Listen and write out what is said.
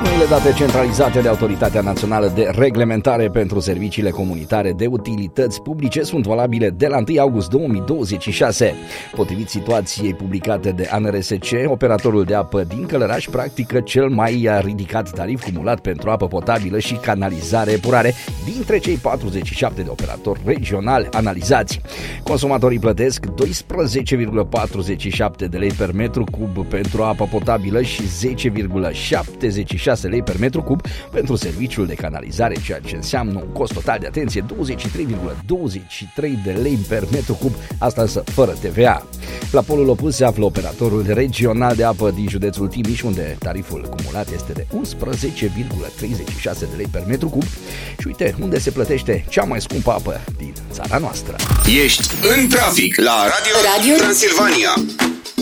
Noile date centralizate de Autoritatea Națională de Reglementare pentru Serviciile Comunitare de Utilități Publice sunt valabile de la 1 august 2026. Potrivit situației publicate de ANRSC, operatorul de apă din Călăraș practică cel mai ridicat tarif cumulat pentru apă potabilă și canalizare epurare dintre cei 47 de operatori regionali analizați. Consumatorii plătesc 12,47 de lei per metru cub pentru apă potabilă și 10,76 lei per metru cub pentru serviciul de canalizare, ceea ce înseamnă un cost total de atenție 23,23 de lei per metru cub, asta însă fără TVA. La polul opus se află operatorul regional de apă din județul Timiș, unde tariful cumulat este de 11,36 de lei per metru cub și uite unde se plătește cea mai scumpă apă din țara noastră. Ești în trafic la Radio Transilvania.